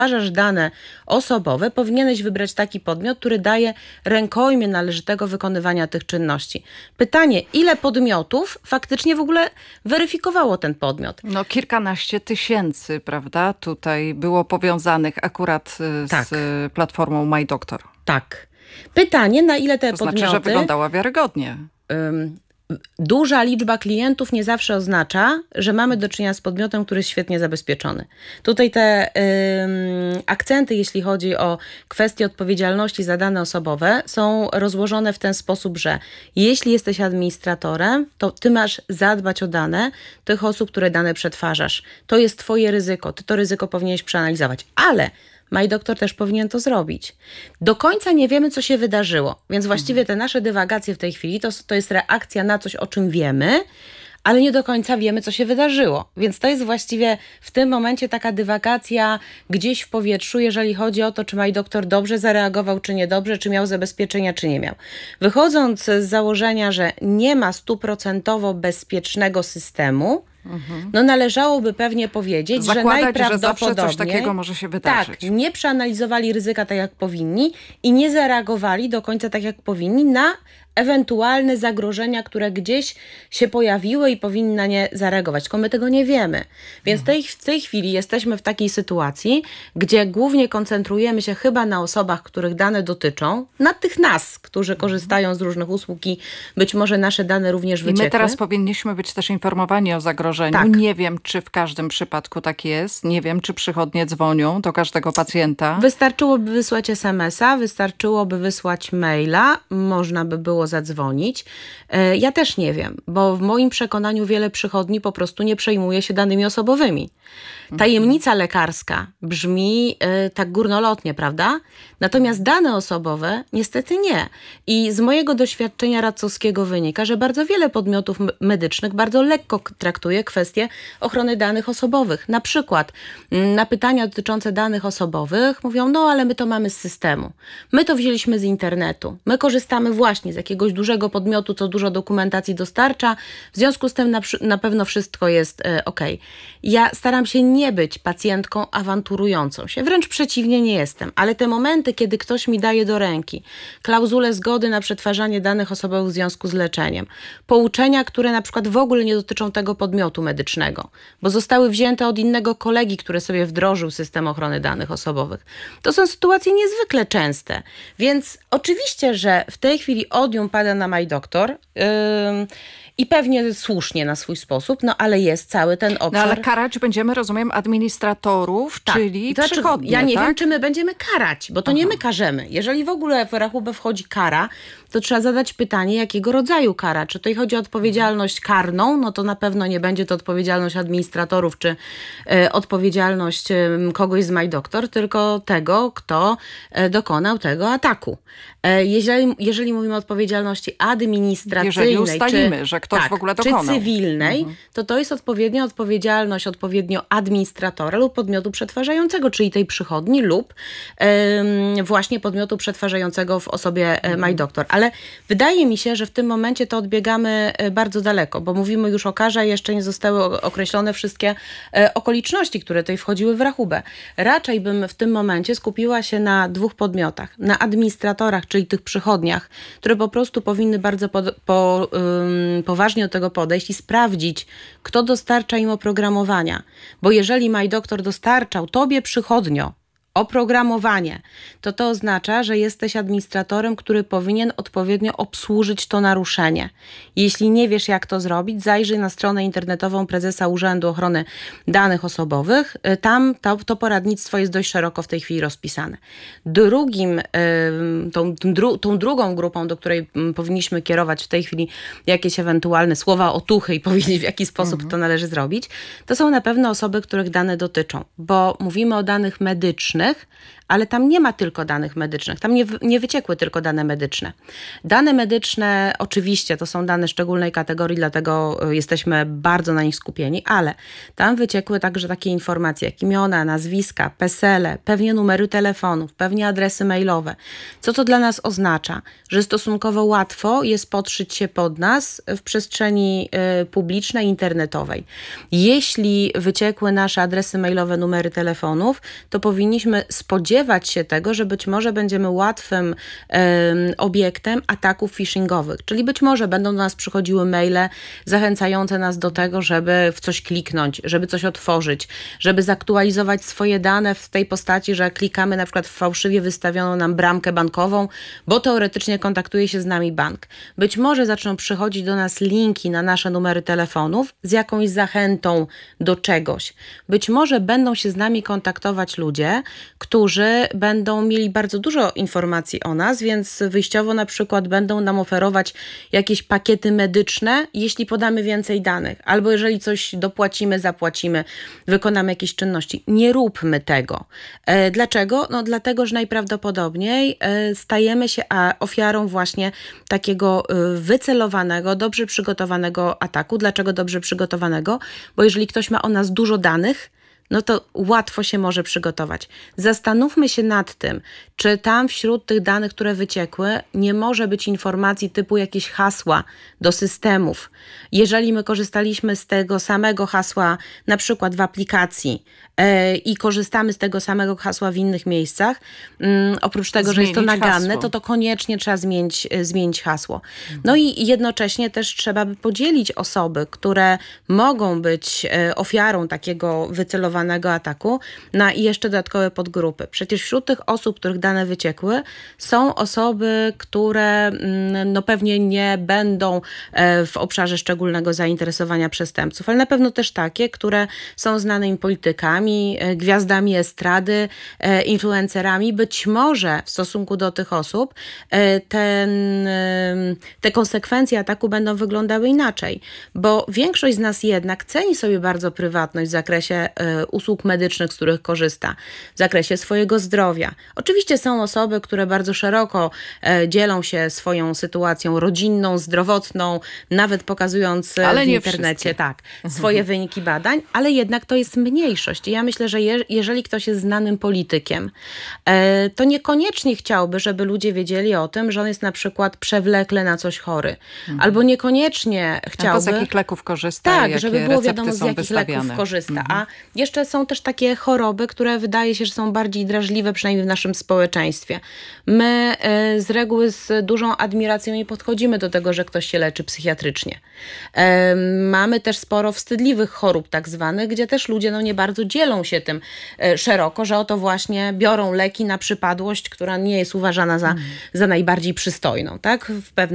przetwarzasz dane osobowe, powinieneś wybrać taki podmiot, który daje rękojmię należytego wykonywania tych czynności. Pytanie, ile podmiotów faktycznie w ogóle weryfikowało ten podmiot? No kilkanaście tysięcy, prawda? Tutaj było powiązanych akurat z platformą MyDoktor. Tak. Pytanie, na ile te to podmioty... znaczy, że wyglądała wiarygodnie. Duża liczba klientów nie zawsze oznacza, że mamy do czynienia z podmiotem, który jest świetnie zabezpieczony. Tutaj te akcenty, jeśli chodzi o kwestie odpowiedzialności za dane osobowe, są rozłożone w ten sposób, że jeśli jesteś administratorem, to ty masz zadbać o dane tych osób, które dane przetwarzasz. To jest twoje ryzyko, ty to ryzyko powinieneś przeanalizować. Ale MyDoktor też powinien to zrobić. Do końca nie wiemy, co się wydarzyło, więc właściwie te nasze dywagacje w tej chwili to jest reakcja na coś, o czym wiemy, ale nie do końca wiemy, co się wydarzyło. Więc to jest właściwie w tym momencie taka dywagacja gdzieś w powietrzu, jeżeli chodzi o to, czy MyDoktor dobrze zareagował, czy niedobrze, czy miał zabezpieczenia, czy nie miał. Wychodząc z założenia, że nie ma 100% bezpiecznego systemu, no należałoby pewnie powiedzieć, zakładać, że najprawdopodobniej że zawsze coś takiego może się wydarzyć. Tak, nie przeanalizowali ryzyka tak, jak powinni i nie zareagowali do końca tak, jak powinni na ewentualne zagrożenia, które gdzieś się pojawiły i powinni na nie zareagować. Tylko my tego nie wiemy. Więc w tej chwili jesteśmy w takiej sytuacji, gdzie głównie koncentrujemy się chyba na osobach, których dane dotyczą, na tych nas, którzy korzystają z różnych usług i być może nasze dane również wyciekły. I my teraz powinniśmy być też informowani o zagrożeniu. Tak. Nie wiem, czy w każdym przypadku tak jest. Nie wiem, czy przychodnie dzwonią do każdego pacjenta. Wystarczyłoby wysłać SMS-a, wystarczyłoby wysłać maila, można by było zadzwonić. Ja też nie wiem, bo w moim przekonaniu wiele przychodni po prostu nie przejmuje się danymi osobowymi. Tajemnica lekarska brzmi tak górnolotnie, prawda? Natomiast dane osobowe niestety nie. I z mojego doświadczenia radcowskiego wynika, że bardzo wiele podmiotów medycznych bardzo lekko traktuje kwestie ochrony danych osobowych. Na przykład na pytania dotyczące danych osobowych mówią, no ale my to mamy z systemu. My to wzięliśmy z internetu. My korzystamy właśnie z jakiegoś dużego podmiotu, co dużo dokumentacji dostarcza. W związku z tym na pewno wszystko jest okej. Ja staram się nie być pacjentką awanturującą się. Wręcz przeciwnie, nie jestem. Ale te momenty, kiedy ktoś mi daje do ręki klauzulę zgody na przetwarzanie danych osobowych w związku z leczeniem, pouczenia, które na przykład w ogóle nie dotyczą tego podmiotu medycznego, bo zostały wzięte od innego kolegi, który sobie wdrożył system ochrony danych osobowych. To są sytuacje niezwykle częste. Więc oczywiście, że w tej chwili odium pada na MyDoktor, i pewnie słusznie na swój sposób, no ale jest cały ten obszar. No ale karać będziemy, rozumiem, administratorów, tak. czyli To znaczy, przychodnie, ja nie tak? wiem, czy my będziemy karać, bo to nie my karzemy. Jeżeli w ogóle w rachubę wchodzi kara, to trzeba zadać pytanie, jakiego rodzaju kara. Czy tutaj chodzi o odpowiedzialność karną, no to na pewno nie będzie to odpowiedzialność administratorów, czy odpowiedzialność kogoś z MyDoktor, tylko tego, kto dokonał tego ataku. Jeżeli mówimy o odpowiedzialności administracyjnej, jeżeli ustalimy, że ktoś w ogóle dokonał, czy cywilnej, to jest odpowiednia odpowiedzialność odpowiednio administratora lub podmiotu przetwarzającego, czyli tej przychodni lub właśnie podmiotu przetwarzającego w osobie MyDoktor. Ale wydaje mi się, że w tym momencie to odbiegamy bardzo daleko, bo mówimy już o karze, jeszcze nie zostały określone wszystkie okoliczności, które tutaj wchodziły w rachubę. Raczej bym w tym momencie skupiła się na dwóch podmiotach. Na administratorach, czyli tych przychodniach, które po prostu powinny bardzo poważnie do tego podejść i sprawdzić, kto dostarcza im oprogramowania. Bo jeżeli MyDoktor dostarczał tobie, przychodnio, oprogramowanie, to oznacza, że jesteś administratorem, który powinien odpowiednio obsłużyć to naruszenie. Jeśli nie wiesz, jak to zrobić, zajrzyj na stronę internetową prezesa Urzędu Ochrony Danych Osobowych. Tam to poradnictwo jest dość szeroko w tej chwili rozpisane. Tą drugą grupą, do której powinniśmy kierować w tej chwili jakieś ewentualne słowa otuchy i powiedzieć, w jaki sposób to należy zrobić, to są na pewno osoby, których dane dotyczą, bo mówimy o danych medycznych, ale tam nie ma tylko danych medycznych, tam nie wyciekły tylko dane medyczne. Dane medyczne oczywiście to są dane szczególnej kategorii, dlatego jesteśmy bardzo na nich skupieni, ale tam wyciekły także takie informacje jak imiona, nazwiska, PESEL-e, pewnie numery telefonów, pewnie adresy mailowe. Co to dla nas oznacza? Że stosunkowo łatwo jest podszyć się pod nas w przestrzeni publicznej, internetowej. Jeśli wyciekły nasze adresy mailowe, numery telefonów, to powinniśmy powinniśmy spodziewać się tego, że być może będziemy łatwym obiektem ataków phishingowych. Czyli być może będą do nas przychodziły maile zachęcające nas do tego, żeby w coś kliknąć, żeby coś otworzyć, żeby zaktualizować swoje dane w tej postaci, że klikamy na przykład w fałszywie wystawioną nam bramkę bankową, bo teoretycznie kontaktuje się z nami bank. Być może zaczną przychodzić do nas linki na nasze numery telefonów z jakąś zachętą do czegoś. Być może będą się z nami kontaktować ludzie, którzy będą mieli bardzo dużo informacji o nas, więc wyjściowo na przykład będą nam oferować jakieś pakiety medyczne, jeśli podamy więcej danych, albo jeżeli coś dopłacimy, zapłacimy, wykonamy jakieś czynności. Nie róbmy tego. Dlaczego? No dlatego, że najprawdopodobniej stajemy się ofiarą właśnie takiego wycelowanego, dobrze przygotowanego ataku. Dlaczego dobrze przygotowanego? Bo jeżeli ktoś ma o nas dużo danych, no to łatwo się może przygotować. Zastanówmy się nad tym, czy tam wśród tych danych, które wyciekły, nie może być informacji typu jakieś hasła do systemów. Jeżeli my korzystaliśmy z tego samego hasła, na przykład w aplikacji i korzystamy z tego samego hasła w innych miejscach, oprócz tego, że jest to naganne, to koniecznie trzeba zmienić hasło. No i jednocześnie też trzeba by podzielić osoby, które mogą być ofiarą takiego wycelowanego ataku na jeszcze dodatkowe podgrupy. Przecież wśród tych osób, których dane wyciekły, są osoby, które no pewnie nie będą w obszarze szczególnego zainteresowania przestępców, ale na pewno też takie, które są znanymi politykami, gwiazdami estrady, influencerami. Być może w stosunku do tych osób te konsekwencje ataku będą wyglądały inaczej, bo większość z nas jednak ceni sobie bardzo prywatność w zakresie usług medycznych, z których korzysta, w zakresie swojego zdrowia. Oczywiście są osoby, które bardzo szeroko dzielą się swoją sytuacją rodzinną, zdrowotną, nawet pokazując w internecie swoje wyniki badań, ale jednak to jest mniejszość. I ja myślę, że jeżeli ktoś jest znanym politykiem, to niekoniecznie chciałby, żeby ludzie wiedzieli o tym, że on jest na przykład przewlekle na coś chory. Albo niekoniecznie chciałby... A z jakich leków korzysta? Tak, żeby było wiadomo, z jakich leków korzysta. A jeszcze są też takie choroby, które wydaje się, że są bardziej drażliwe, przynajmniej w naszym społeczeństwie. My z reguły z dużą admiracją nie podchodzimy do tego, że ktoś się leczy psychiatrycznie. Mamy też sporo wstydliwych chorób tak zwanych, gdzie też ludzie nie bardzo dzielą się tym szeroko, że oto właśnie biorą leki na przypadłość, która nie jest uważana za najbardziej przystojną, tak?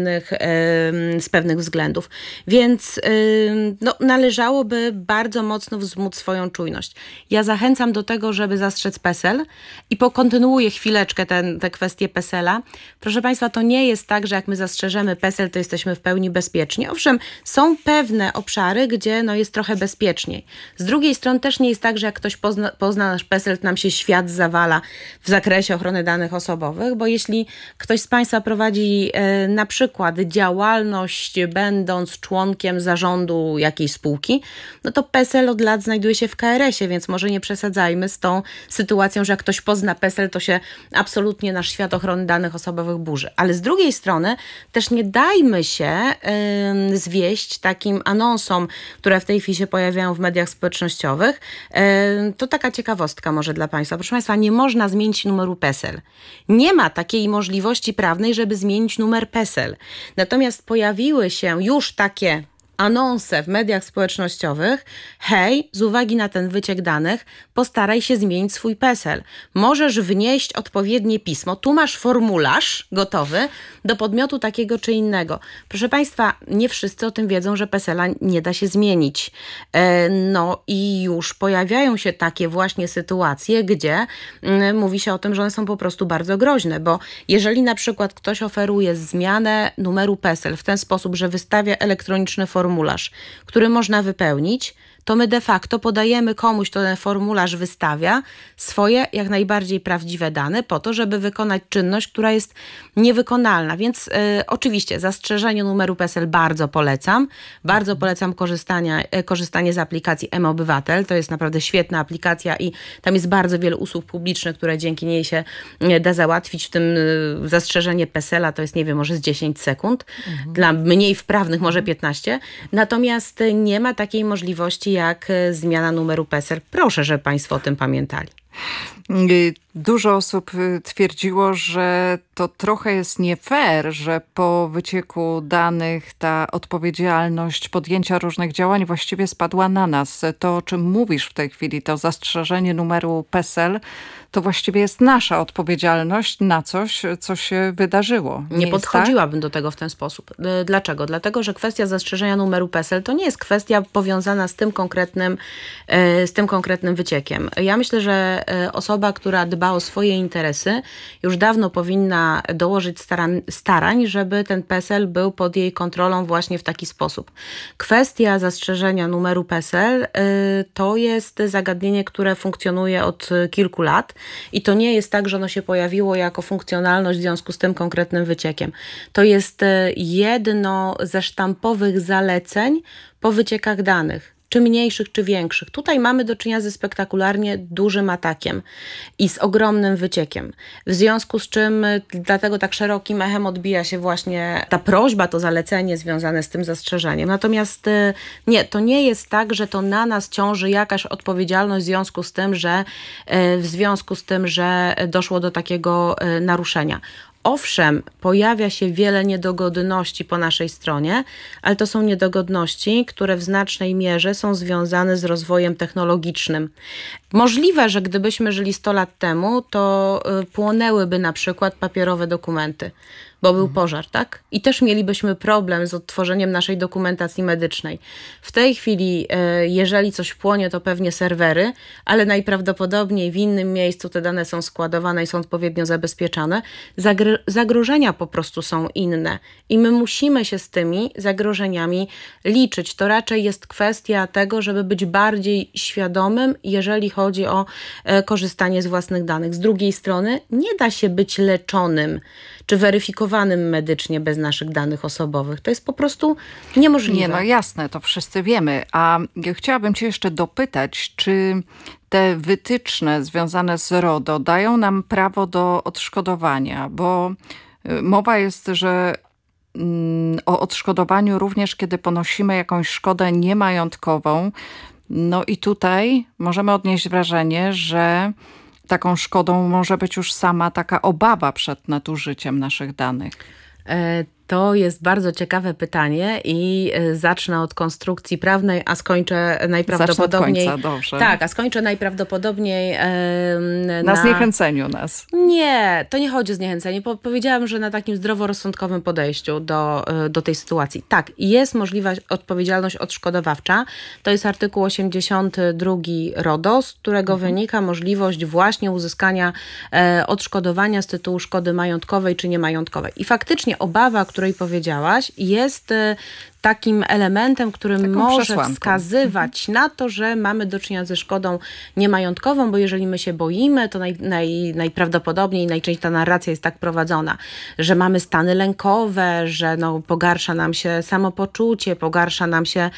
Z pewnych względów. Więc należałoby bardzo mocno wzmóc swoją czujność. Ja zachęcam do tego, żeby zastrzec PESEL i pokontynuuję chwileczkę tę kwestię PESEL-a. Proszę Państwa, to nie jest tak, że jak my zastrzeżemy PESEL, to jesteśmy w pełni bezpieczni. Owszem, są pewne obszary, gdzie jest trochę bezpieczniej. Z drugiej strony też nie jest tak, że jak ktoś pozna nasz PESEL, to nam się świat zawala w zakresie ochrony danych osobowych, bo jeśli ktoś z Państwa prowadzi na przykład działalność będąc członkiem zarządu jakiejś spółki, no to PESEL od lat znajduje się w KRS-ie, więc może nie przesadzajmy z tą sytuacją, że jak ktoś pozna PESEL, to się absolutnie nasz świat ochrony danych osobowych burzy. Ale z drugiej strony też nie dajmy się zwieść takim anonsom, które w tej chwili się pojawiają w mediach społecznościowych. To taka ciekawostka może dla Państwa. Proszę Państwa, nie można zmienić numeru PESEL. Nie ma takiej możliwości prawnej, żeby zmienić numer PESEL. Natomiast pojawiły się już takie anonse w mediach społecznościowych: hej, z uwagi na ten wyciek danych, postaraj się zmienić swój PESEL. Możesz wnieść odpowiednie pismo. Tu masz formularz gotowy do podmiotu takiego czy innego. Proszę Państwa, nie wszyscy o tym wiedzą, że PESEL-a nie da się zmienić. I już pojawiają się takie właśnie sytuacje, gdzie mówi się o tym, że one są po prostu bardzo groźne, bo jeżeli na przykład ktoś oferuje zmianę numeru PESEL w ten sposób, że wystawia elektroniczny formularz, który można wypełnić, to my de facto podajemy komuś, kto ten formularz wystawia, swoje jak najbardziej prawdziwe dane po to, żeby wykonać czynność, która jest niewykonalna. Więc oczywiście zastrzeżenie numeru PESEL bardzo polecam. Bardzo polecam korzystanie z aplikacji mObywatel. To jest naprawdę świetna aplikacja i tam jest bardzo wiele usług publicznych, które dzięki niej się da załatwić. W tym zastrzeżenie PESEL-a to jest, nie wiem, może z 10 sekund. Dla mniej wprawnych może 15. Natomiast nie ma takiej możliwości jak zmiana numeru PESEL. Proszę, żeby Państwo o tym pamiętali. Dużo osób twierdziło, że to trochę jest nie fair, że po wycieku danych ta odpowiedzialność podjęcia różnych działań właściwie spadła na nas. To, o czym mówisz w tej chwili, to zastrzeżenie numeru PESEL, to właściwie jest nasza odpowiedzialność na coś, co się wydarzyło. Nie podchodziłabym do tego w ten sposób. Dlaczego? Dlatego, że kwestia zastrzeżenia numeru PESEL to nie jest kwestia powiązana z tym konkretnym wyciekiem. Ja myślę, że osoba, która dba o swoje interesy, już dawno powinna dołożyć starań, żeby ten PESEL był pod jej kontrolą właśnie w taki sposób. Kwestia zastrzeżenia numeru PESEL to jest zagadnienie, które funkcjonuje od kilku lat i to nie jest tak, że ono się pojawiło jako funkcjonalność w związku z tym konkretnym wyciekiem. To jest jedno ze sztampowych zaleceń po wyciekach danych. Czy mniejszych, czy większych. Tutaj mamy do czynienia ze spektakularnie dużym atakiem i z ogromnym wyciekiem. W związku z czym dlatego tak szerokim echem odbija się właśnie ta prośba, to zalecenie związane z tym zastrzeżeniem. Natomiast nie, to nie jest tak, że to na nas ciąży jakaś odpowiedzialność w związku z tym, że doszło do takiego naruszenia. Owszem, pojawia się wiele niedogodności po naszej stronie, ale to są niedogodności, które w znacznej mierze są związane z rozwojem technologicznym. Możliwe, że gdybyśmy żyli 100 lat temu, to płonęłyby na przykład papierowe dokumenty, bo był pożar, tak? I też mielibyśmy problem z odtworzeniem naszej dokumentacji medycznej. W tej chwili, jeżeli coś płonie, to pewnie serwery, ale najprawdopodobniej w innym miejscu te dane są składowane i są odpowiednio zabezpieczane. Zagrożenia po prostu są inne i my musimy się z tymi zagrożeniami liczyć. To raczej jest kwestia tego, żeby być bardziej świadomym, jeżeli chodzi o korzystanie z własnych danych. Z drugiej strony nie da się być leczonym czy weryfikowanym medycznie bez naszych danych osobowych. To jest po prostu niemożliwe. Nie, no jasne, to wszyscy wiemy. A ja chciałabym cię jeszcze dopytać, czy te wytyczne związane z RODO dają nam prawo do odszkodowania? Bo mowa jest, że o odszkodowaniu również, kiedy ponosimy jakąś szkodę niemajątkową. No i tutaj możemy odnieść wrażenie, że taką szkodą może być już sama taka obawa przed nadużyciem naszych danych. To jest bardzo ciekawe pytanie i zacznę od konstrukcji prawnej, a skończę najprawdopodobniej... Zacznę od końca, dobrze. Tak, a skończę najprawdopodobniej na zniechęceniu nas. Nie, to nie chodzi o zniechęcenie. Powiedziałam, że na takim zdroworozsądkowym podejściu do tej sytuacji. Tak, jest możliwa odpowiedzialność odszkodowawcza. To jest artykuł 82 RODO, z którego wynika możliwość właśnie uzyskania odszkodowania z tytułu szkody majątkowej czy niemajątkowej. I faktycznie obawa, o której powiedziałaś, jest takim elementem, który może wskazywać na to, że mamy do czynienia ze szkodą niemajątkową, bo jeżeli my się boimy, to najprawdopodobniej najczęściej ta narracja jest tak prowadzona, że mamy stany lękowe, że pogarsza nam się samopoczucie, pogarsza nam się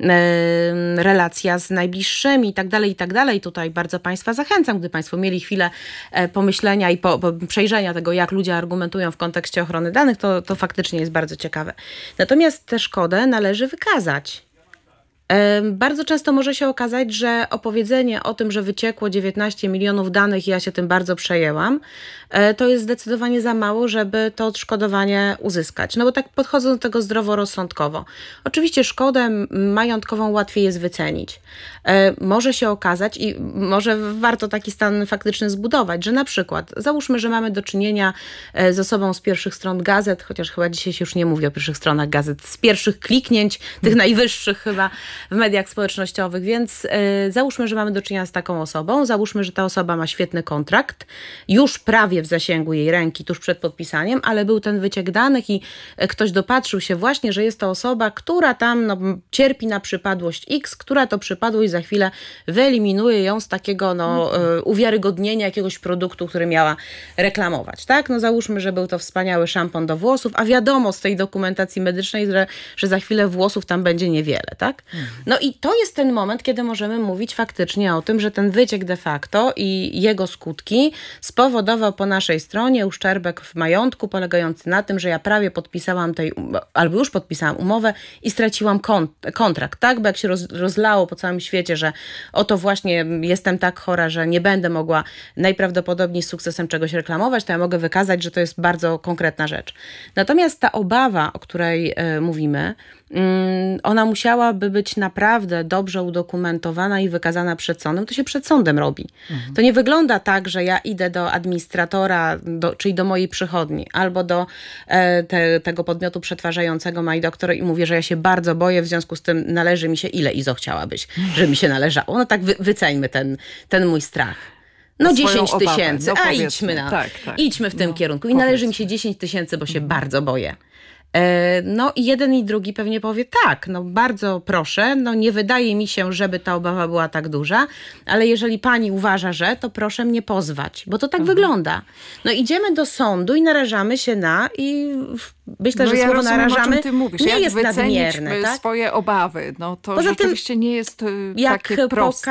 relacja z najbliższymi i tak dalej. Tutaj bardzo Państwa zachęcam, gdy Państwo mieli chwilę pomyślenia i przejrzenia tego, jak ludzie argumentują w kontekście ochrony danych, to faktycznie jest bardzo ciekawe. Natomiast tę szkodę należy wykazać. Bardzo często może się okazać, że opowiedzenie o tym, że wyciekło 19 milionów danych i ja się tym bardzo przejęłam, to jest zdecydowanie za mało, żeby to odszkodowanie uzyskać. No bo tak podchodzą do tego zdroworozsądkowo. Oczywiście szkodę majątkową łatwiej jest wycenić. Może się okazać i może warto taki stan faktyczny zbudować, że na przykład załóżmy, że mamy do czynienia z osobą z pierwszych stron gazet, chociaż chyba dzisiaj się już nie mówi o pierwszych stronach gazet, z pierwszych kliknięć, tych najwyższych chyba w mediach społecznościowych, więc załóżmy, że mamy do czynienia z taką osobą, załóżmy, że ta osoba ma świetny kontrakt, już prawie w zasięgu jej ręki, tuż przed podpisaniem, ale był ten wyciek danych i ktoś dopatrzył się właśnie, że jest to osoba, która tam cierpi na przypadłość X, która to przypadłość za chwilę wyeliminuje ją z takiego uwiarygodnienia jakiegoś produktu, który miała reklamować, tak? Załóżmy, że był to wspaniały szampon do włosów, a wiadomo z tej dokumentacji medycznej, że za chwilę włosów tam będzie niewiele, tak? No i to jest ten moment, kiedy możemy mówić faktycznie o tym, że ten wyciek de facto i jego skutki spowodował po naszej stronie uszczerbek w majątku polegający na tym, że ja prawie podpisałam albo już podpisałam umowę i straciłam kontrakt, tak? Bo jak się rozlało po całym świecie, że oto właśnie jestem tak chora, że nie będę mogła najprawdopodobniej z sukcesem czegoś reklamować, to ja mogę wykazać, że to jest bardzo konkretna rzecz. Natomiast ta obawa, o której mówimy, ona musiałaby być naprawdę dobrze udokumentowana i wykazana przed sądem. To się przed sądem robi. To nie wygląda tak, że ja idę do administratora, czyli do mojej przychodni, albo do tego podmiotu przetwarzającego MyDoctor i mówię, że ja się bardzo boję, w związku z tym należy mi się, ile Izo chciałabyś, żeby mi się należało. No tak wyceńmy ten mój strach. No 10 tysięcy, a idźmy w tym kierunku. I należy mi się 10 tysięcy, bo się bardzo boję. No i jeden i drugi pewnie powie tak, no bardzo proszę, no nie wydaje mi się, żeby ta obawa była tak duża, ale jeżeli pani uważa, że, to proszę mnie pozwać, bo to tak wygląda. No idziemy do sądu i narażamy się i myślę, że słowo narażamy nie jest nadmierne. Tak? Swoje obawy, no to poza rzeczywiście tym, nie jest takie proste.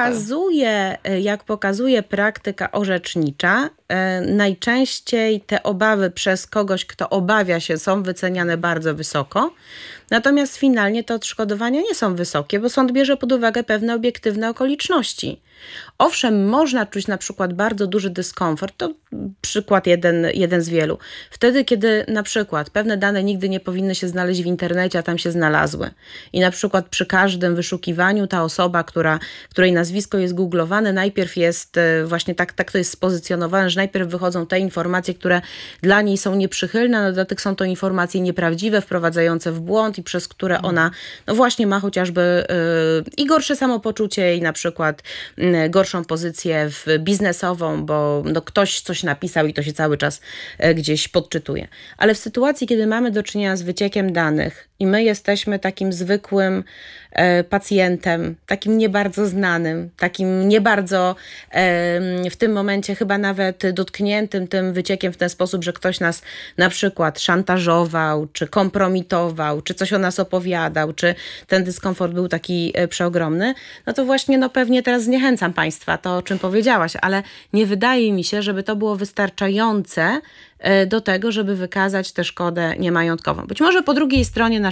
Jak pokazuje praktyka orzecznicza, najczęściej te obawy przez kogoś, kto obawia się, są wyceniane bardzo wysoko. Natomiast finalnie te odszkodowania nie są wysokie, bo sąd bierze pod uwagę pewne obiektywne okoliczności. Owszem, można czuć na przykład bardzo duży dyskomfort, to przykład jeden z wielu. Wtedy, kiedy na przykład pewne dane nigdy nie powinny się znaleźć w internecie, a tam się znalazły. I na przykład przy każdym wyszukiwaniu ta osoba, której nazwisko jest googlowane, najpierw jest właśnie tak to jest spozycjonowane, że najpierw wychodzą te informacje, które dla niej są nieprzychylne, no dodatek są to informacje nieprawdziwe, wprowadzające w błąd i przez które ona no właśnie ma chociażby i gorsze samopoczucie i na przykład gorszą pozycję biznesową, bo no ktoś coś napisał i to się cały czas gdzieś podczytuje. Ale w sytuacji, kiedy mamy do czynienia z wyciekiem danych i my jesteśmy takim zwykłym pacjentem, takim nie bardzo znanym, takim nie bardzo w tym momencie chyba nawet dotkniętym tym wyciekiem w ten sposób, że ktoś nas na przykład szantażował, czy kompromitował, czy coś o nas opowiadał, czy ten dyskomfort był taki przeogromny, no to właśnie no pewnie teraz zniechęcam Państwa, to o czym powiedziałaś, ale nie wydaje mi się, żeby to było wystarczające do tego, żeby wykazać tę szkodę niemajątkową. Być może po drugiej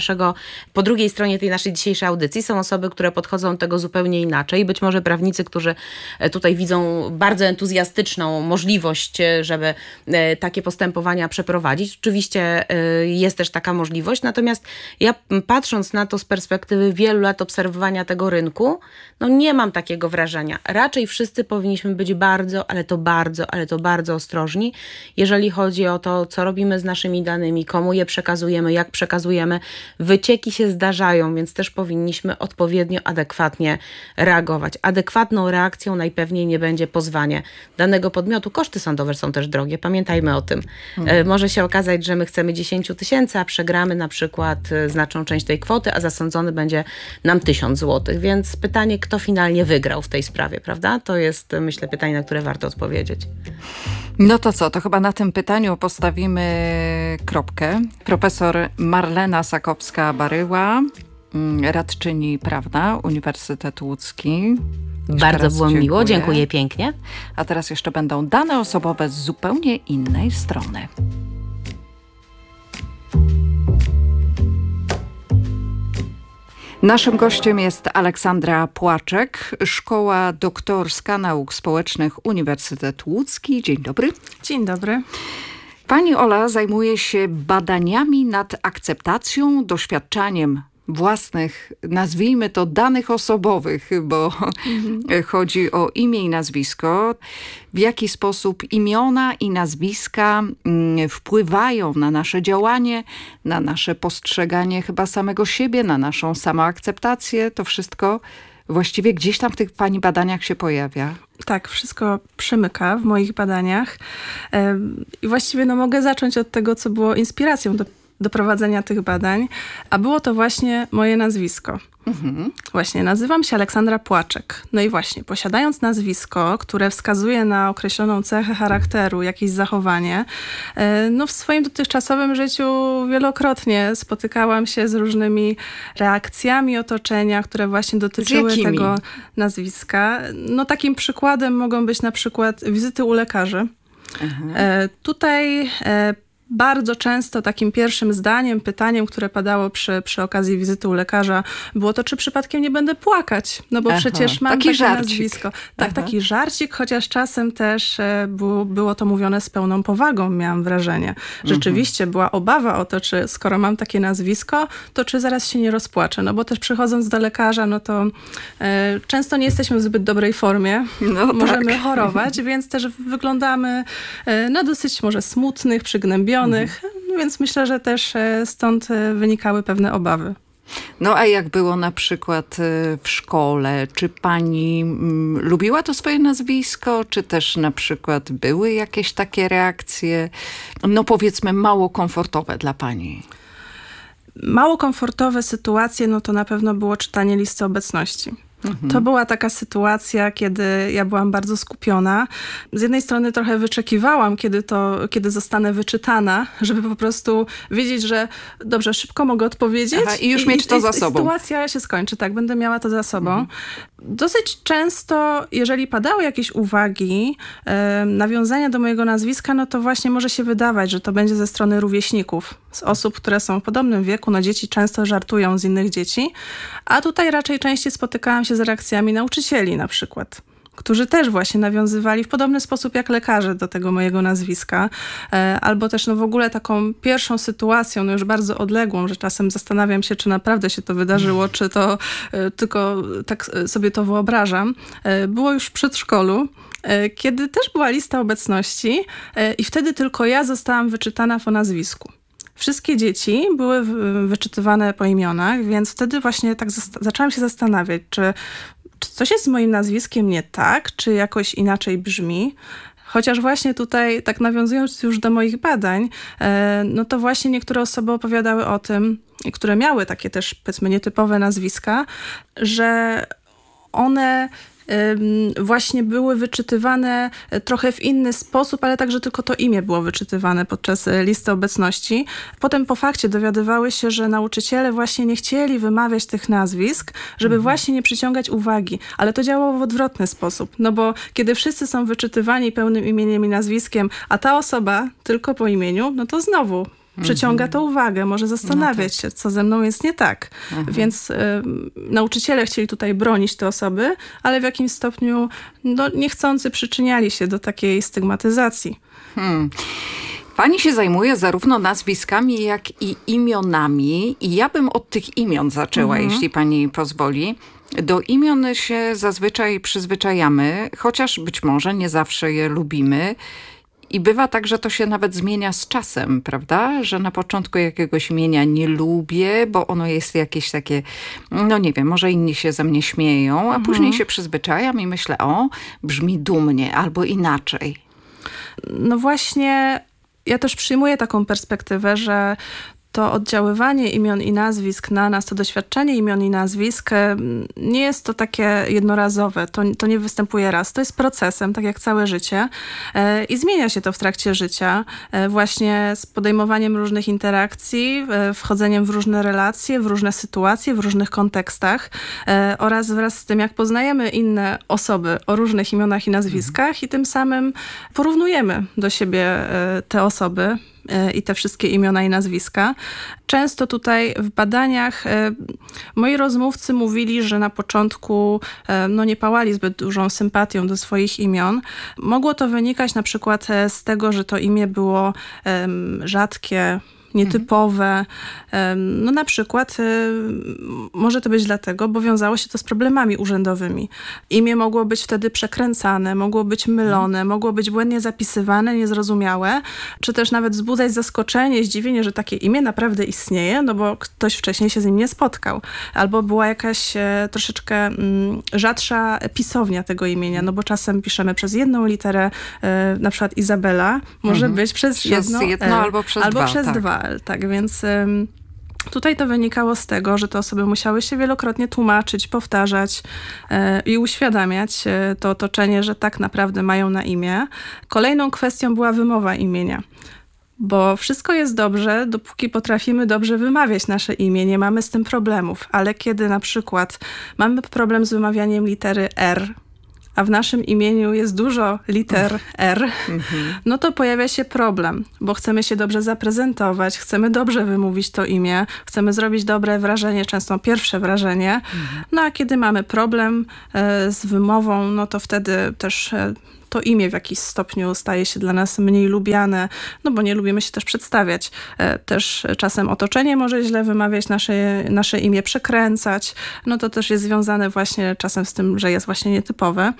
stronie tej naszej dzisiejszej audycji są osoby, które podchodzą do tego zupełnie inaczej. Być może prawnicy, którzy tutaj widzą bardzo entuzjastyczną możliwość, żeby takie postępowania przeprowadzić. Oczywiście jest też taka możliwość, natomiast ja patrząc na to z perspektywy wielu lat obserwowania tego rynku, no nie mam takiego wrażenia. Raczej wszyscy powinniśmy być bardzo, ale to bardzo ostrożni, jeżeli chodzi o to, co robimy z naszymi danymi, komu je przekazujemy, jak przekazujemy. Wycieki się zdarzają, więc też powinniśmy odpowiednio, adekwatnie reagować. Adekwatną reakcją najpewniej nie będzie pozwanie danego podmiotu. Koszty sądowe są też drogie, pamiętajmy o tym. Może się okazać, że my chcemy 10 tysięcy, a przegramy na przykład znaczną część tej kwoty, a zasądzony będzie nam 1000 złotych. Więc pytanie, kto finalnie wygrał w tej sprawie, prawda? To jest, myślę, pytanie, na które warto odpowiedzieć. No to co, to chyba na tym pytaniu postawimy kropkę. Profesor Marlena Sakowska-Baryła, radczyni prawna, Uniwersytet Łódzki. Bardzo było miło, dziękuję pięknie. A teraz jeszcze będą dane osobowe z zupełnie innej strony. Naszym gościem jest Aleksandra Płaczek, Szkoła Doktorska Nauk Społecznych Uniwersytet Łódzki. Dzień dobry. Dzień dobry. Pani Ola zajmuje się badaniami nad akceptacją, doświadczaniem własnych, nazwijmy to, danych osobowych, bo chodzi o imię i nazwisko. W jaki sposób imiona i nazwiska wpływają na nasze działanie, na nasze postrzeganie chyba samego siebie, na naszą samoakceptację. To wszystko właściwie gdzieś tam w tych pani badaniach się pojawia. Tak, wszystko przemyka w moich badaniach. I właściwie mogę zacząć od tego, co było inspiracją do prowadzenia tych badań, a było to właśnie moje nazwisko. Właśnie, nazywam się Aleksandra Płaczek. No i właśnie, posiadając nazwisko, które wskazuje na określoną cechę charakteru, jakieś zachowanie, no w swoim dotychczasowym życiu wielokrotnie spotykałam się z różnymi reakcjami otoczenia, które właśnie dotyczyły tego nazwiska. No takim przykładem mogą być na przykład wizyty u lekarzy. Tutaj bardzo często takim pierwszym zdaniem, pytaniem, które padało przy okazji wizyty u lekarza, było to, czy przypadkiem nie będę płakać. No bo przecież mam takie nazwisko. Tak, taki żarcik, chociaż czasem też było to mówione z pełną powagą, miałam wrażenie. Rzeczywiście była obawa o to, czy skoro mam takie nazwisko, to czy zaraz się nie rozpłaczę. No bo też przychodząc do lekarza, no to często nie jesteśmy w zbyt dobrej formie. Możemy chorować, więc też wyglądamy na dosyć może smutnych, przygnębionych. Więc myślę, że też stąd wynikały pewne obawy. No a jak było na przykład w szkole? Czy pani lubiła to swoje nazwisko? Czy też na przykład były jakieś takie reakcje, no powiedzmy mało komfortowe dla pani? Mało komfortowe sytuacje, no to na pewno było czytanie listy obecności. To była taka sytuacja, kiedy ja byłam bardzo skupiona. Z jednej strony trochę wyczekiwałam, kiedy zostanę wyczytana, żeby po prostu wiedzieć, że dobrze, szybko mogę odpowiedzieć. I już mieć to za sobą. Sytuacja się skończy, tak, będę miała to za sobą. Dosyć często, jeżeli padały jakieś uwagi, nawiązania do mojego nazwiska, no to właśnie może się wydawać, że to będzie ze strony rówieśników, z osób, które są w podobnym wieku. No dzieci często żartują z innych dzieci, a tutaj raczej częściej spotykałam się z reakcjami nauczycieli na przykład, którzy też właśnie nawiązywali w podobny sposób jak lekarze do tego mojego nazwiska. Albo też no w ogóle taką pierwszą sytuacją, no już bardzo odległą, że czasem zastanawiam się, czy naprawdę się to wydarzyło, czy to tylko tak sobie to wyobrażam. Było już w przedszkolu, kiedy też była lista obecności i wtedy tylko ja zostałam wyczytana po nazwisku. Wszystkie dzieci były wyczytywane po imionach, więc wtedy właśnie tak zaczęłam się zastanawiać, czy coś jest z moim nazwiskiem nie tak, czy jakoś inaczej brzmi. Chociaż właśnie tutaj, tak nawiązując już do moich badań, no to właśnie niektóre osoby opowiadały o tym, które miały takie też, powiedzmy, nietypowe nazwiska, że one właśnie były wyczytywane trochę w inny sposób, ale także tylko to imię było wyczytywane podczas listy obecności. Potem po fakcie dowiadywały się, że nauczyciele właśnie nie chcieli wymawiać tych nazwisk, żeby właśnie nie przyciągać uwagi. Ale to działało w odwrotny sposób. No bo kiedy wszyscy są wyczytywani pełnym imieniem i nazwiskiem, a ta osoba tylko po imieniu, no to znowu przyciąga to uwagę, może zastanawiać się, co ze mną jest nie tak. Więc nauczyciele chcieli tutaj bronić te osoby, ale w jakimś stopniu no, niechcący przyczyniali się do takiej stygmatyzacji. Pani się zajmuje zarówno nazwiskami, jak i imionami. I ja bym od tych imion zaczęła, jeśli pani pozwoli. Do imion się zazwyczaj przyzwyczajamy, chociaż być może nie zawsze je lubimy. I bywa tak, że to się nawet zmienia z czasem, prawda? Że na początku jakiegoś imienia nie lubię, bo ono jest jakieś takie, no nie wiem, może inni się ze mnie śmieją, a później się przyzwyczajam i myślę, o, brzmi dumnie albo inaczej. No właśnie, ja też przyjmuję taką perspektywę, że to oddziaływanie imion i nazwisk na nas, to doświadczenie imion i nazwisk nie jest to takie jednorazowe. To nie występuje raz. To jest procesem, tak jak całe życie. I zmienia się to w trakcie życia. Właśnie z podejmowaniem różnych interakcji, wchodzeniem w różne relacje, w różne sytuacje, w różnych kontekstach oraz wraz z tym, jak poznajemy inne osoby o różnych imionach i nazwiskach i tym samym porównujemy do siebie te osoby i te wszystkie imiona i nazwiska. Często tutaj w badaniach moi rozmówcy mówili, że na początku no, nie pałali zbyt dużą sympatią do swoich imion. Mogło to wynikać na przykład z tego, że to imię było rzadkie, nietypowe. No na przykład może to być dlatego, bo wiązało się to z problemami urzędowymi. Imię mogło być wtedy przekręcane, mogło być mylone, mogło być błędnie zapisywane, niezrozumiałe, czy też nawet wzbudzać zaskoczenie, zdziwienie, że takie imię naprawdę istnieje, no bo ktoś wcześniej się z nim nie spotkał. Albo była jakaś troszeczkę rzadsza pisownia tego imienia, no bo czasem piszemy przez jedną literę, na przykład Izabela, może być przez jedno albo przez dwa. Rafael, tak, więc tutaj to wynikało z tego, że te osoby musiały się wielokrotnie tłumaczyć, powtarzać i uświadamiać to otoczenie, że tak naprawdę mają na imię. Kolejną kwestią była wymowa imienia. Bo wszystko jest dobrze, dopóki potrafimy dobrze wymawiać nasze imię, nie mamy z tym problemów. Ale kiedy na przykład mamy problem z wymawianiem litery R, a w naszym imieniu jest dużo liter R, no to pojawia się problem, bo chcemy się dobrze zaprezentować, chcemy dobrze wymówić to imię, chcemy zrobić dobre wrażenie, często pierwsze wrażenie. No a kiedy mamy problem z wymową, no to wtedy też to imię w jakiś stopniu staje się dla nas mniej lubiane, no bo nie lubimy się też przedstawiać. Też czasem otoczenie może źle wymawiać nasze imię, przekręcać. No to też jest związane właśnie czasem z tym, że jest właśnie nietypowe.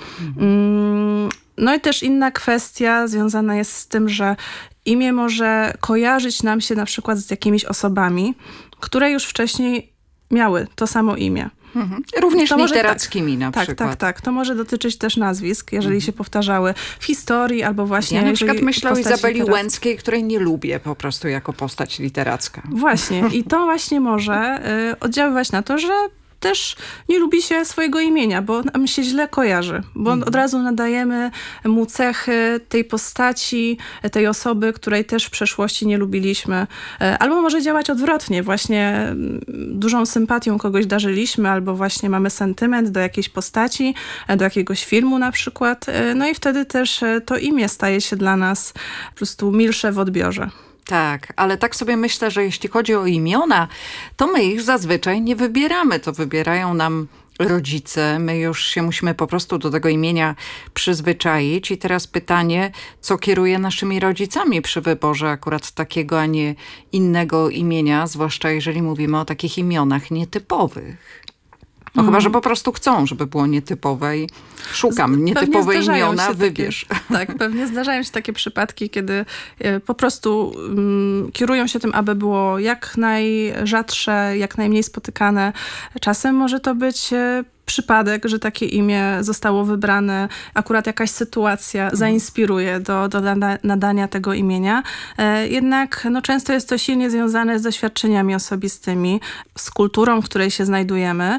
No i też inna kwestia związana jest z tym, że imię może kojarzyć nam się na przykład z jakimiś osobami, które już wcześniej miały to samo imię. Również literackimi na przykład. Tak. To może dotyczyć też nazwisk, jeżeli się powtarzały w historii albo właśnie... Ja na przykład myślę o Izabeli Łęckiej, której nie lubię po prostu jako postać literacka. Właśnie. I to właśnie może oddziaływać na to, że też nie lubi się swojego imienia, bo nam się źle kojarzy, bo od razu nadajemy mu cechy tej postaci, tej osoby, której też w przeszłości nie lubiliśmy. Albo może działać odwrotnie, właśnie dużą sympatią kogoś darzyliśmy, albo właśnie mamy sentyment do jakiejś postaci, do jakiegoś filmu na przykład. No i wtedy też to imię staje się dla nas po prostu milsze w odbiorze. Tak, ale tak sobie myślę, że jeśli chodzi o imiona, to my ich zazwyczaj nie wybieramy. To wybierają nam rodzice. My już się musimy po prostu do tego imienia przyzwyczaić. I teraz pytanie, co kieruje naszymi rodzicami przy wyborze akurat takiego, a nie innego imienia, zwłaszcza jeżeli mówimy o takich imionach nietypowych. No chyba, że po prostu chcą, żeby było nietypowe i szukam nietypowe imiona, wybierz. Tak, pewnie zdarzają się takie przypadki, kiedy po prostu kierują się tym, aby było jak najrzadsze, jak najmniej spotykane. Czasem może to być przypadek, że takie imię zostało wybrane, akurat jakaś sytuacja zainspiruje do nadania tego imienia. Jednak często jest to silnie związane z doświadczeniami osobistymi, z kulturą, w której się znajdujemy,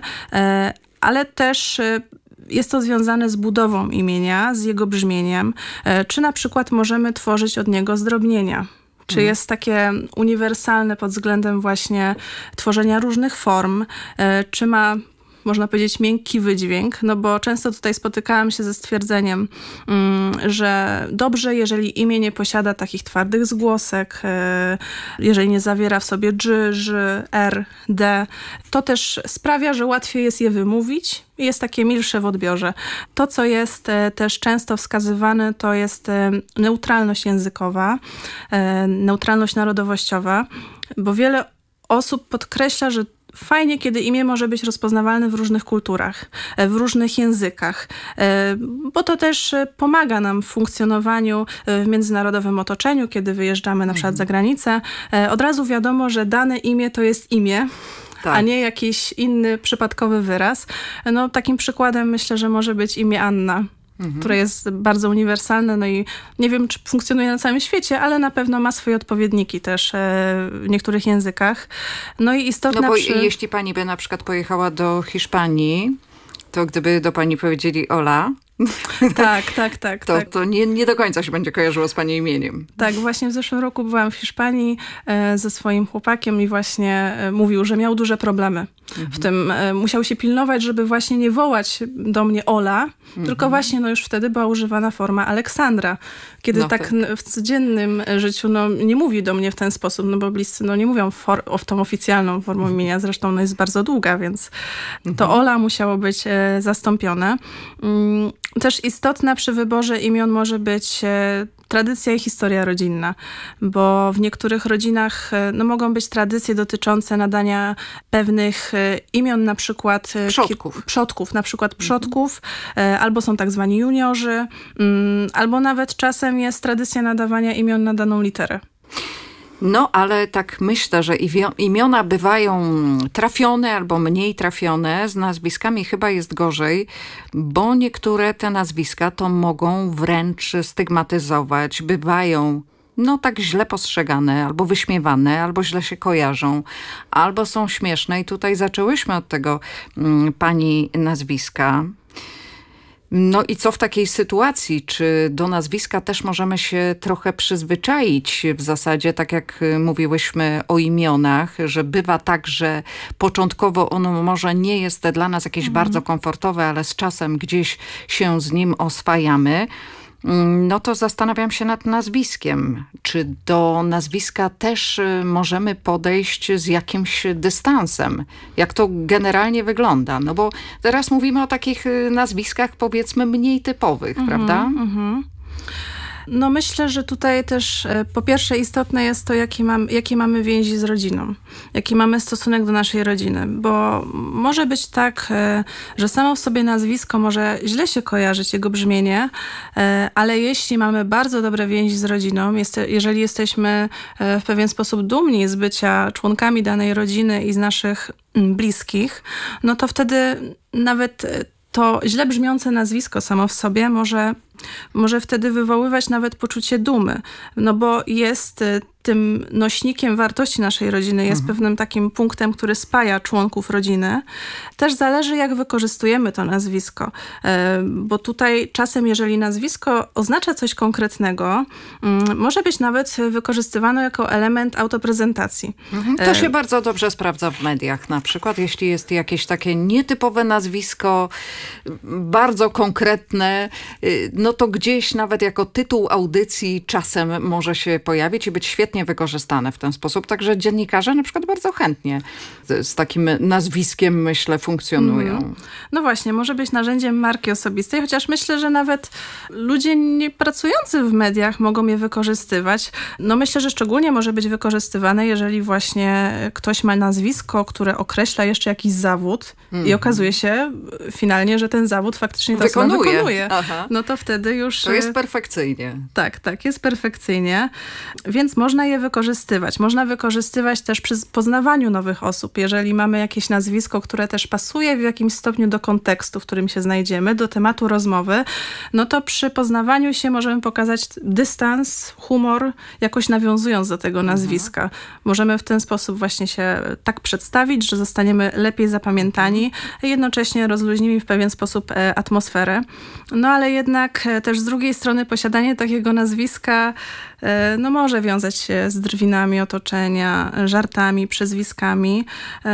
ale też jest to związane z budową imienia, z jego brzmieniem, czy na przykład możemy tworzyć od niego zdrobnienia. Czy jest takie uniwersalne pod względem właśnie tworzenia różnych form, czy ma, można powiedzieć, miękki wydźwięk, no bo często tutaj spotykałam się ze stwierdzeniem, że dobrze, jeżeli imię nie posiada takich twardych zgłosek, jeżeli nie zawiera w sobie dż, ż, r, d, to też sprawia, że łatwiej jest je wymówić i jest takie milsze w odbiorze. To, co jest też często wskazywane, to jest neutralność językowa, neutralność narodowościowa, bo wiele osób podkreśla, że fajnie, kiedy imię może być rozpoznawalne w różnych kulturach, w różnych językach, bo to też pomaga nam w funkcjonowaniu w międzynarodowym otoczeniu, kiedy wyjeżdżamy na przykład za granicę. Od razu wiadomo, że dane imię to jest imię, tak, a nie jakiś inny przypadkowy wyraz. No, takim przykładem myślę, że może być imię Anna, które jest bardzo uniwersalne, no i nie wiem, czy funkcjonuje na całym świecie, ale na pewno ma swoje odpowiedniki też w niektórych językach. No i istotna... No bo jeśli pani by na przykład pojechała do Hiszpanii, to gdyby do pani powiedzieli Ola, to nie do końca się będzie kojarzyło z pani imieniem. Tak, właśnie w zeszłym roku byłam w Hiszpanii ze swoim chłopakiem i właśnie mówił, że miał duże problemy. W tym musiał się pilnować, żeby właśnie nie wołać do mnie Ola, tylko właśnie już wtedy była używana forma Aleksandra. Kiedy w codziennym życiu nie mówi do mnie w ten sposób, bo bliscy nie mówią tą oficjalną formą imienia, zresztą jest bardzo długa, więc to Ola musiało być zastąpione. Też istotna przy wyborze imion może być tradycja i historia rodzinna, bo w niektórych rodzinach mogą być tradycje dotyczące nadania pewnych imion, na przykład przodków, na przykład przodków, albo są tak zwani juniorzy, albo nawet czasem jest tradycja nadawania imion na daną literę. No, ale tak myślę, że imiona bywają trafione albo mniej trafione. Z nazwiskami chyba jest gorzej, bo niektóre te nazwiska to mogą wręcz stygmatyzować. Bywają no tak źle postrzegane, albo wyśmiewane, albo źle się kojarzą, albo są śmieszne. I tutaj zaczęłyśmy od tego pani nazwiska. No i co w takiej sytuacji? Czy do nazwiska też możemy się trochę przyzwyczaić? W zasadzie, tak jak mówiłyśmy o imionach, że bywa tak, że początkowo ono może nie jest dla nas jakieś bardzo komfortowe, ale z czasem gdzieś się z nim oswajamy. No to zastanawiam się nad nazwiskiem. Czy do nazwiska też możemy podejść z jakimś dystansem? Jak to generalnie wygląda? No bo teraz mówimy o takich nazwiskach, powiedzmy, mniej typowych, prawda? No myślę, że tutaj też po pierwsze istotne jest to, jakie mamy więzi z rodziną, jaki mamy stosunek do naszej rodziny, bo może być tak, że samo w sobie nazwisko może źle się kojarzyć, jego brzmienie, ale jeśli mamy bardzo dobre więzi z rodziną, jeżeli jesteśmy w pewien sposób dumni z bycia członkami danej rodziny i z naszych bliskich, no to wtedy nawet to źle brzmiące nazwisko samo w sobie może wtedy wywoływać nawet poczucie dumy, no bo jest tym nośnikiem wartości naszej rodziny, jest pewnym takim punktem, który spaja członków rodziny. Też zależy, jak wykorzystujemy to nazwisko, bo tutaj czasem, jeżeli nazwisko oznacza coś konkretnego, może być nawet wykorzystywane jako element autoprezentacji. To się bardzo dobrze sprawdza w mediach. Na przykład, jeśli jest jakieś takie nietypowe nazwisko, bardzo konkretne, no to gdzieś nawet jako tytuł audycji czasem może się pojawić i być świetnie wykorzystane w ten sposób. Także dziennikarze na przykład bardzo chętnie z takim nazwiskiem, myślę, funkcjonują. No właśnie, może być narzędziem marki osobistej, chociaż myślę, że nawet ludzie nie pracujący w mediach mogą je wykorzystywać. No myślę, że szczególnie może być wykorzystywane, jeżeli właśnie ktoś ma nazwisko, które określa jeszcze jakiś zawód i okazuje się finalnie, że ten zawód faktycznie ta osoba wykonuje. No to wtedy już... To jest perfekcyjnie. Tak, jest perfekcyjnie. Więc można je wykorzystywać. Można wykorzystywać też przy poznawaniu nowych osób. Jeżeli mamy jakieś nazwisko, które też pasuje w jakimś stopniu do kontekstu, w którym się znajdziemy, do tematu rozmowy, no to przy poznawaniu się możemy pokazać dystans, humor, jakoś nawiązując do tego nazwiska. Możemy w ten sposób właśnie się tak przedstawić, że zostaniemy lepiej zapamiętani, jednocześnie rozluźnimy w pewien sposób atmosferę. No ale jednak też z drugiej strony posiadanie takiego nazwiska no może wiązać się z drwinami otoczenia, żartami, przezwiskami.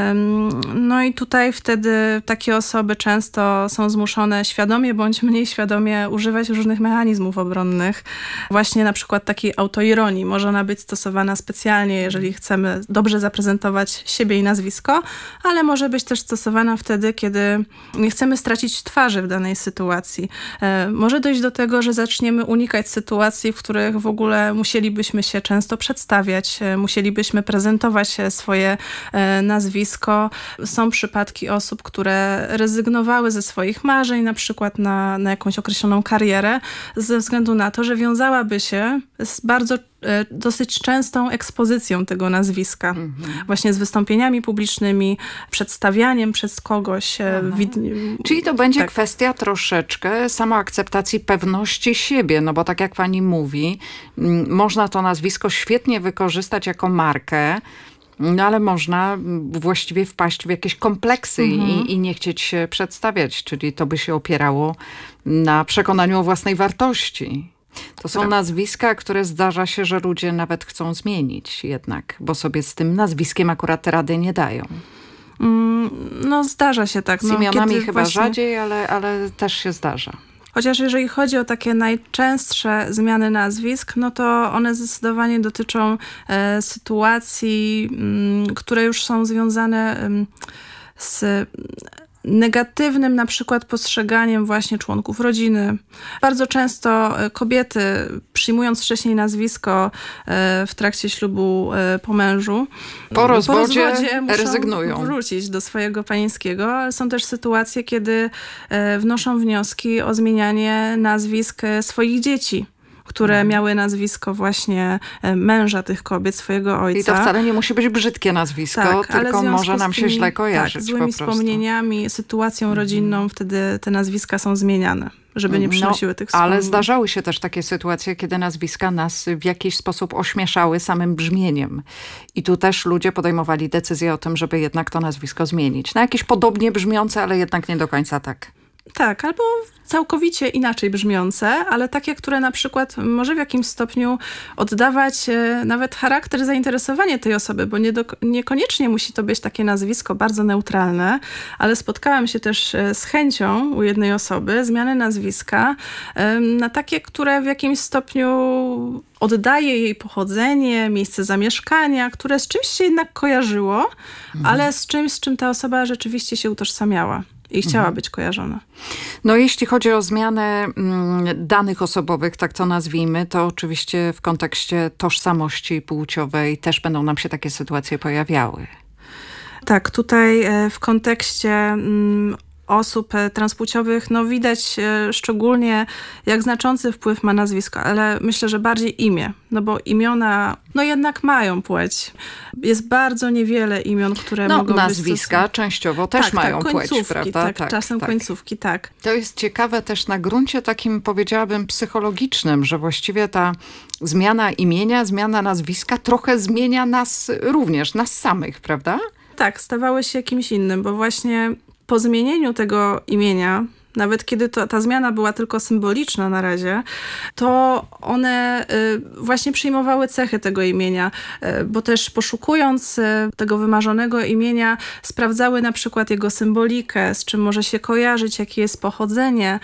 No i tutaj wtedy takie osoby często są zmuszone świadomie bądź mniej świadomie używać różnych mechanizmów obronnych. Właśnie na przykład takiej autoironii. Może ona być stosowana specjalnie, jeżeli chcemy dobrze zaprezentować siebie i nazwisko, ale może być też stosowana wtedy, kiedy nie chcemy stracić twarzy w danej sytuacji. Może dojść do tego, że zaczniemy unikać sytuacji, w których w ogóle musielibyśmy się często przedstawiać, musielibyśmy prezentować swoje nazwisko. Są przypadki osób, które rezygnowały ze swoich marzeń, na przykład na jakąś określoną karierę, ze względu na to, że wiązałaby się z dosyć częstą ekspozycją tego nazwiska. Właśnie z wystąpieniami publicznymi, przedstawianiem przez kogoś. Czyli to będzie kwestia troszeczkę samoakceptacji, pewności siebie, no bo tak jak pani mówi, można to nazwisko świetnie wykorzystać jako markę, no ale można właściwie wpaść w jakieś kompleksy i nie chcieć się przedstawiać, czyli to by się opierało na przekonaniu o własnej wartości. To są nazwiska, które zdarza się, że ludzie nawet chcą zmienić jednak, bo sobie z tym nazwiskiem akurat rady nie dają. No zdarza się tak. Z imionami chyba rzadziej, ale też się zdarza. Chociaż jeżeli chodzi o takie najczęstsze zmiany nazwisk, no to one zdecydowanie dotyczą sytuacji, które już są związane z negatywnym na przykład postrzeganiem właśnie członków rodziny. Bardzo często kobiety, przyjmując wcześniej nazwisko w trakcie ślubu po mężu, po rozwodzie muszą rezygnują. Wrócić do swojego panieńskiego, ale są też sytuacje, kiedy wnoszą wnioski o zmienianie nazwisk swoich dzieci, które miały nazwisko właśnie męża tych kobiet, swojego ojca. I to wcale nie musi być brzydkie nazwisko, tylko może nam się źle kojarzyć. Złymi wspomnieniami, sytuacją rodzinną, wtedy te nazwiska są zmieniane. żeby nie przynosiły tych wspomnień. Ale zdarzały się też takie sytuacje, kiedy nazwiska nas w jakiś sposób ośmieszały samym brzmieniem. I tu też ludzie podejmowali decyzję o tym, żeby jednak to nazwisko zmienić. Na jakieś podobnie brzmiące, ale jednak nie do końca tak. Tak, albo całkowicie inaczej brzmiące, ale takie, które na przykład może w jakimś stopniu oddawać nawet charakter, zainteresowanie tej osoby, bo niekoniecznie musi to być takie nazwisko bardzo neutralne, ale spotkałam się też z chęcią u jednej osoby zmiany nazwiska na takie, które w jakimś stopniu oddaje jej pochodzenie, miejsce zamieszkania, które z czymś się jednak kojarzyło, ale z czymś, z czym ta osoba rzeczywiście się utożsamiała i chciała być kojarzona. No jeśli chodzi o zmianę danych osobowych, tak to nazwijmy, to oczywiście w kontekście tożsamości płciowej też będą nam się takie sytuacje pojawiały. Tak, tutaj w kontekście osób transpłciowych, no widać szczególnie, jak znaczący wpływ ma nazwisko, ale myślę, że bardziej imię, no bo imiona, no jednak mają płeć. Jest bardzo niewiele imion, które mogą być nazwiska częściowo też mają płeć, prawda? Tak, czasem końcówki, tak. To jest ciekawe też na gruncie takim, powiedziałabym, psychologicznym, że właściwie ta zmiana imienia, zmiana nazwiska trochę zmienia nas również, nas samych, prawda? Tak, stawały się kimś innym, bo właśnie po zmienieniu tego imienia, nawet kiedy ta zmiana była tylko symboliczna na razie, to one właśnie przyjmowały cechy tego imienia, bo też poszukując tego wymarzonego imienia, sprawdzały na przykład jego symbolikę, z czym może się kojarzyć, jakie jest pochodzenie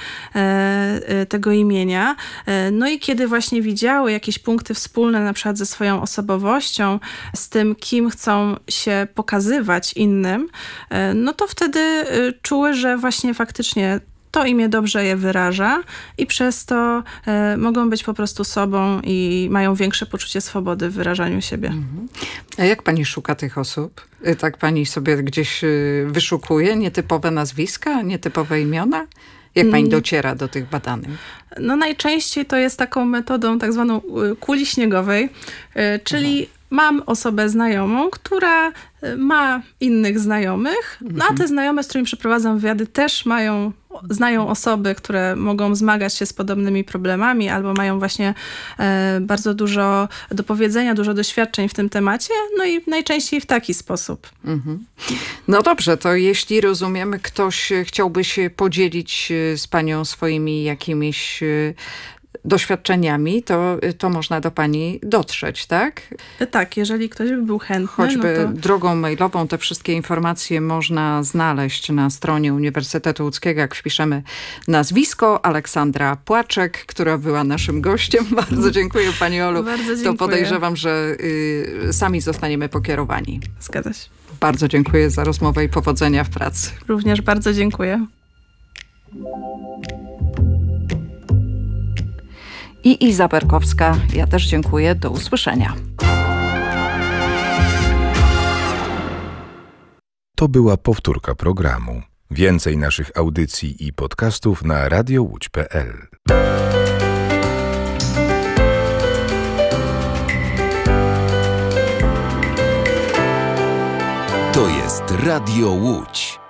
tego imienia. No i kiedy właśnie widziały jakieś punkty wspólne na przykład ze swoją osobowością, z tym, kim chcą się pokazywać innym, no to wtedy czuły, że właśnie faktycznie to imię dobrze je wyraża i przez to mogą być po prostu sobą i mają większe poczucie swobody w wyrażaniu siebie. A jak pani szuka tych osób? Tak pani sobie gdzieś wyszukuje nietypowe nazwiska, nietypowe imiona? Jak pani dociera do tych badanych? No najczęściej to jest taką metodą tak zwaną kuli śniegowej, czyli mam osobę znajomą, która ma innych znajomych, no a te znajome, z którymi przeprowadzam wywiady, też znają osoby, które mogą zmagać się z podobnymi problemami albo mają właśnie bardzo dużo do powiedzenia, dużo doświadczeń w tym temacie, no i najczęściej w taki sposób. No dobrze, to jeśli rozumiemy, ktoś chciałby się podzielić z panią swoimi jakimiś doświadczeniami, to można do pani dotrzeć, tak? Tak, jeżeli ktoś by był chętny. Choćby drogą mailową te wszystkie informacje można znaleźć na stronie Uniwersytetu Łódzkiego, jak wpiszemy nazwisko Aleksandra Płaczek, która była naszym gościem. Bardzo dziękuję pani Olu. Bardzo dziękuję. To podejrzewam, że sami zostaniemy pokierowani. Zgadza się. Bardzo dziękuję za rozmowę i powodzenia w pracy. Również bardzo dziękuję. I Iza Berkowska, ja też dziękuję. Do usłyszenia. To była powtórka programu. Więcej naszych audycji i podcastów na radiołódź.pl. To jest Radio Łódź.